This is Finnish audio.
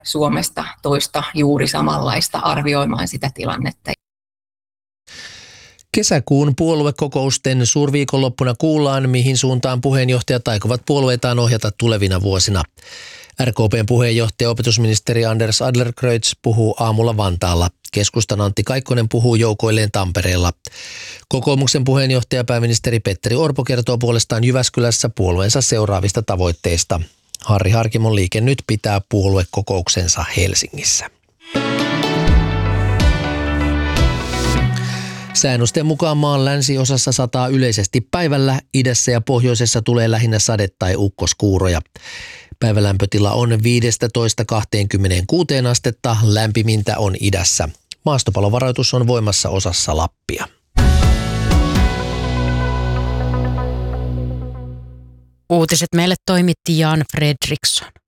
Suomesta toista juuri samanlaista arvioimaan sitä tilannetta. Kesäkuun puoluekokousten suurviikonloppuna kuullaan, mihin suuntaan puheenjohtajat aikovat puolueitaan ohjata tulevina vuosina. RKP:n puheenjohtaja opetusministeri Anders Adlercreutz puhuu aamulla Vantaalla. Keskustan Antti Kaikkonen puhuu joukoilleen Tampereella. Kokoomuksen puheenjohtaja pääministeri Petteri Orpo kertoo puolestaan Jyväskylässä puolueensa seuraavista tavoitteista. Harri Harkimon Liike Nyt pitää puoluekokouksensa Helsingissä. Säännösten mukaan maan länsiosassa sataa yleisesti päivällä, idässä ja pohjoisessa tulee lähinnä sade- tai ukkoskuuroja. Päivälämpötila on 15–26 astetta, lämpimintä on idässä. Maastopalovaroitus on voimassa osassa Lappia. Uutiset meille toimitti Jan Fredriksson.